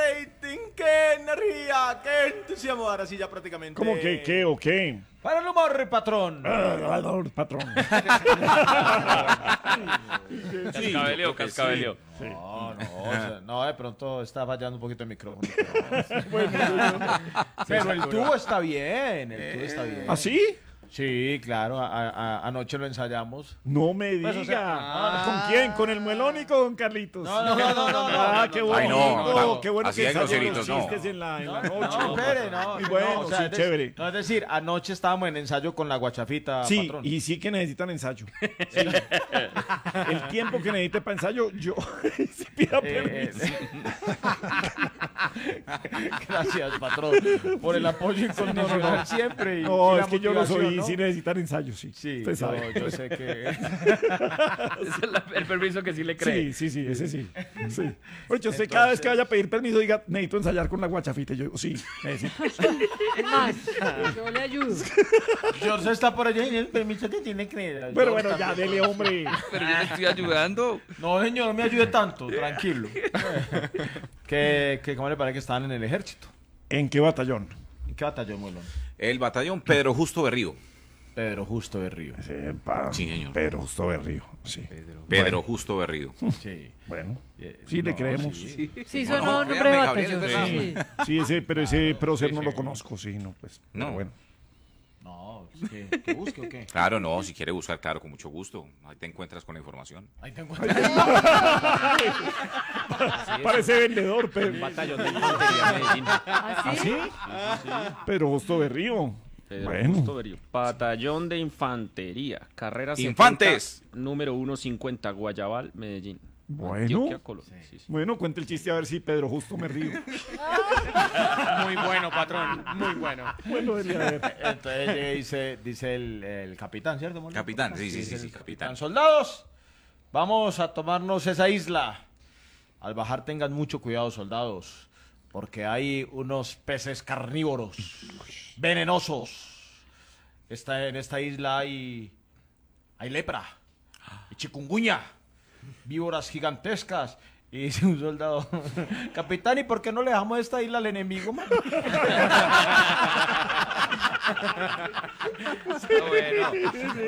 rating, qué energía, qué entusiasmo. Ahora sí, ya prácticamente. ¿Cómo que qué o qué? Para el humor, patrón. Patrón. Cascabeleo, cascabeleo. No, de pronto está fallando un poquito el micrófono. Pero el tubo está bien, el tubo está bien. ¿Ah, sí? Sí, claro, anoche lo ensayamos. No me Pues, diga. o sea, ¿Con quién? ¿Con el muelón y con Carlitos? No. Ah, qué bueno. Ay, no, qué bueno así que hay ensayan los groseritos, no. chistes en la noche. No, espere, no. Muy bueno, no, o sea, sí, es chévere. No, es decir, anoche estábamos en ensayo con la guachafita, Sí, patrón. y sí que necesitan ensayo. Sí. El tiempo que necesite para ensayo, yo sí pida permiso. Gracias, patrón, por el apoyo incondicional siempre. No, la es que yo lo soy motivación, y ¿no? sí necesitan ensayo, sí. Sí, Usted sabe. yo sé que... Ese es el permiso que sí le cree. Sí, ese sí. Sí. Oye, yo sé, cada vez que vaya a pedir permiso, diga, necesito ensayar con la guachafita. Y yo digo, sí, necesito. Es más, yo le ayudo. George está por allá y el permiso que tiene que... Pero bueno, ya, dele, hombre. Pero yo le estoy ayudando. No, señor, no me ayude tanto, tranquilo. ¿Cómo le parece que estaban en el ejército? ¿En qué batallón? ¿En qué batallón, Muelón? El batallón Pedro Justo Berrío. Pedro Justo de Río. Sí, señor. Pedro Justo Berrío, sí. Pedro Justo Berrío. Sí. Bueno, sí, le creemos. Sí. Sí, sonó No, nombre de créame, Gabriel, batallón. es Sí. verdad. Sí, ese prócer no lo conozco, sí, no, pues. No. Pero bueno. No, ¿qué busque o qué? Claro, no, si quiere buscar, claro, con mucho gusto. Ahí te encuentras con la información. Ahí te encuentras. Parece vendedor, pero. Batallón de infantería Medellín. ¿Ah, sí? Pero Justo Berrío. Pedro Bueno. Justo Berrío. Batallón de infantería. Carrera 70, ¡Infantes! número 150, Guayabal, Medellín. Bueno. Antioquia, Colombia. Sí, sí. Bueno, cuente el chiste a ver si Pedro Justo me río. Muy bueno, patrón. Muy bueno. Bueno, dele a ver. Entonces dice el capitán, ¿cierto, Molina? Capitán, sí, Dice el capitán. Soldados, vamos a tomarnos esa isla. Al bajar tengan mucho cuidado, soldados, porque hay unos peces carnívoros, venenosos. En esta isla hay lepra, y chikungunya, víboras gigantescas. Y dice un soldado, capitán, ¿y por qué no le dejamos esta isla al enemigo, man? Bueno.